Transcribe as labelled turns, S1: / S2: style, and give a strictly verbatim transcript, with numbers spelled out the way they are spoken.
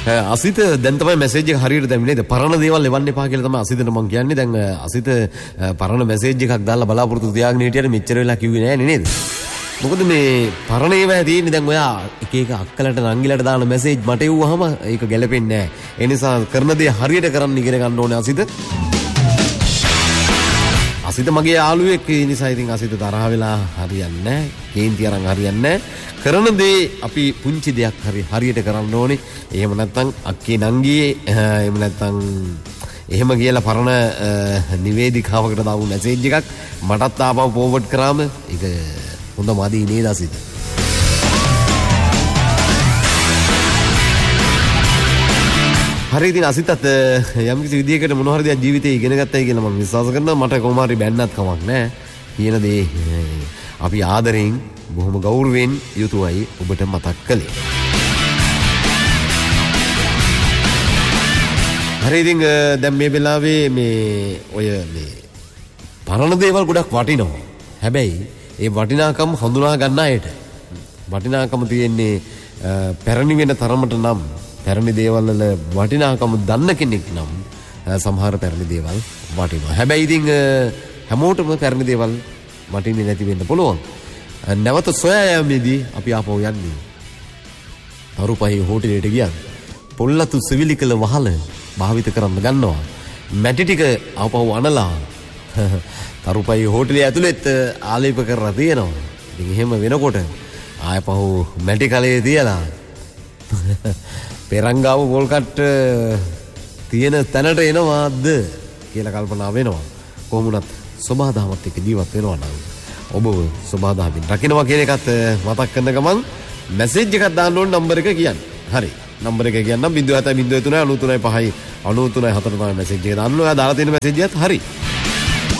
S1: අසිත දැන් තමයි මැසේජ් එක හරියට දැම්මේ නේද? පරණ දේවල් එවන්න එපා කියලා තමයි අසිතට මම කියන්නේ. දැන් අසිත පරණ මැසේජ් එකක් දාලා බලාපොරොත්තු තියාගෙන හිටියට මෙච්චර වෙලා කිව්වේ නෑනේ නේද? මොකද මේ පරණ ඒවා තියෙන්නේ දැන් ඔයා එක එක අක්කලට නංගිලට දාන මැසේජ් මට එව්වහම ඒක ගැලපෙන්නේ නෑ. ඒ නිසා කරන දේ හරියට කරන්න ඉගෙන ගන්න ඕනේ අසිත. අසිත මගේ යාළුවෙක් ඒ නිසා ඉතින් අසිත තරහ වෙලා හරියන්නේ නෑ. කේන්ති අරන් හරියන්නේ නෑ. කරන දේ අපි පුංචි දෙයක් හරි හරියට කරන්න ඕනේ. එහෙම නැත්නම් අක්කේ නංගියේ එහෙම නැත්නම් එහෙම කියලා පරණ නිවේදිකාවකට දාපු මැසේජ් එකක් මටත් ආපහු ෆෝවර්ඩ් කරාම ඒක හොඳම අදී නේද අසිත? හරි ඉතින් අසිතත් යම් කිසි විදියකට මොන හරි දෙයක් ජීවිතේ ඉගෙන ගත්තයි කියලා මම විශ්වාස කරනවා. මට කොහොම හරි බැන්නත් කමක් නැහැ. කියන දේ අපි ආදරෙන් බොහොම ගෞරවයෙන් යුතුවයි ඔබට මතක් කළේ. හරි ඉතින් දැන් මේ වෙලාවේ මේ ඔය මේ පරණ දේවල් ගොඩක් වටිනවා. හැබැයි ඒ වටිනාකම් හඳුනා ගන්න අයට වටිනාකම තියෙන්නේ පැරණි වෙන තරමට නම් පැරණි දේවල් වල වටිනාකම දන්න කෙනෙක් නම් සමහර පැරණි දේවල් වටිනවා. හැබැයි ඉතින් හැමෝටම පැරණි දේවල් වටින්නේ නැති වෙන්න පුළුවන්. නැවත සොයා යාමේදී අපි ආපහු යන්නේ තරුපහේ හෝටලයට ගියා. පොල්ලතු සිවිලි කළ වහල භාවිත කරන්න ගන්නවා. මැටි ටික ආපහු අනලා තරුපහේ හෝටලේ ඇතුළෙත් ආලේප කරලා තියෙනවා. ඉතින් එහෙම වෙනකොට ආයපහු මැටි කලයේ තියලා පෙරංගාව පොල් කට්ට තියෙන තැනට එනවාද කියලා කල්පනා වෙනවා. කොහොමුණත් සබහාදහමත් එක්ක ජීවත් වෙනවා නම් ඔබ සබහාදහමින් රකින්නවා කියන එකත් මතක් කරන ගමන් මැසේජ් එකක් දාන්න ඕන නම්බර එක කියන්න. හරි. නම්බර එක කියන්නම් zero seven zero three nine nine three five nine three four තමයි මැසේජ් එක දාන්න. ඔයා දාලා තියෙන මැසේජ් එකත් හරි.